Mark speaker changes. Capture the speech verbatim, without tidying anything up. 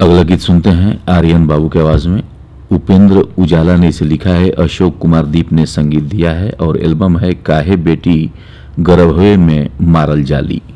Speaker 1: अगला गीत सुनते हैं आर्यन बाबू के आवाज में। उपेंद्र उजाला ने इसे लिखा है, अशोक कुमार दीप ने संगीत दिया है और एल्बम है काहे बेटी गर्भवे में मारल जाली।